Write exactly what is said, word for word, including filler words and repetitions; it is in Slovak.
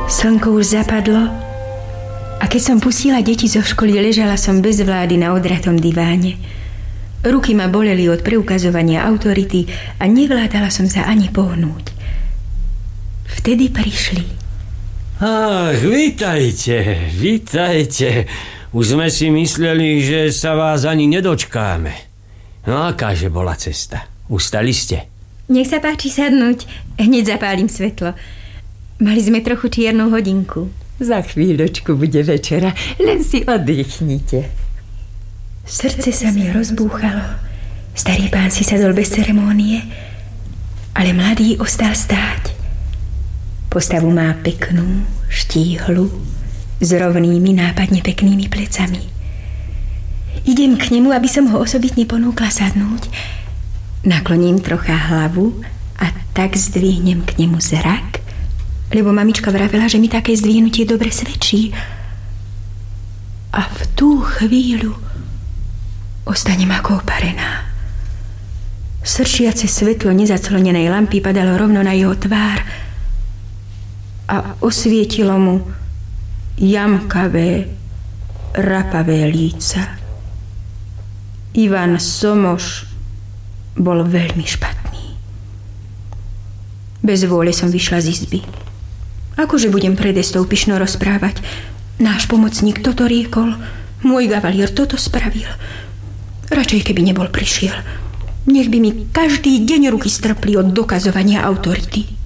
Slnko už zapadlo a keď som pustila deti zo školy, ležala som bez vlády na odratom diváne. Ruky ma boleli od preukazovania autority a nevládala som sa ani pohnúť. Vtedy prišli. Ach, vítajte, vítajte. Už sme si mysleli, že sa vás ani nedočkáme. No akáže bola cesta? Ustali ste? Nech sa páči sadnúť. Hneď zapálim svetlo. Mali sme trochu čiernu hodinku. Za chvíľočku bude večera, len si oddychnite. Srdce sa mi rozbúchalo. Starý pán si sadol bez ceremónie, ale mladý ostal stáť. Postavu má peknú, štíhlu, s rovnými, nápadne peknými plecami. Idem k nemu, aby som ho osobitne ponúkla sadnúť. Nakloním trocha hlavu a tak zdvihnem k nemu zrak, lebo mamička vravela, že mi také zdvihnutie dobre svedčí. A v tú chvíľu ostanem ako oparená. Srčiace svetlo nezaclonenej lampy padalo rovno na jeho tvár a osvietilo mu jamkavé, rapavé líca. Ivan Somoš bol veľmi špatný. Bez vôle som vyšla z izby. Akože budem pred Estou pyšno rozprávať? Náš pomocník toto riekol, môj gavalier toto spravil. Radšej keby nebol prišiel. Nech by mi každý deň ruky strpli od dokazovania autority.